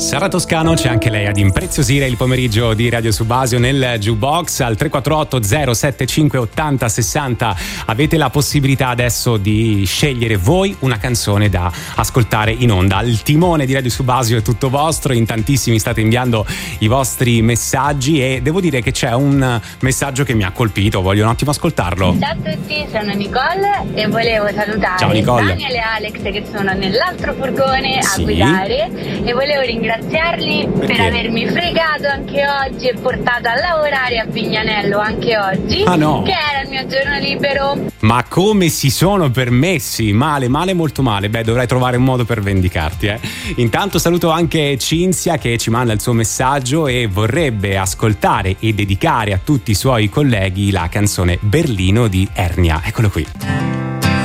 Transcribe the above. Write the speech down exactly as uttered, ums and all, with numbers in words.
Sara Toscano c'è anche lei ad impreziosire il pomeriggio di Radio Subasio nel jukebox al tre quattro otto zero sette cinque ottanta sessanta. Avete la possibilità adesso di scegliere voi una canzone da ascoltare in onda. Il timone di Radio Subasio è tutto vostro, in tantissimi state inviando i vostri messaggi e devo dire che c'è un messaggio che mi ha colpito, voglio un attimo ascoltarlo. Ciao a tutti, sono Nicole e volevo salutare Ciao, Nicole. Daniel e Alex che sono nell'altro furgone a Sì. guidare e volevo ringraziarli Perché? per avermi fregato anche oggi e portato a lavorare a Vignanello anche oggi, Ah, no. che era il mio giorno libero. Ma come si sono permessi? Male, male, molto male. Beh, dovrai trovare un modo per vendicarti, eh. Intanto saluto anche Cinzia che ci manda il suo messaggio e vorrebbe ascoltare e dedicare a tutti i suoi colleghi la canzone Berlino di Ernia. Eccolo qui.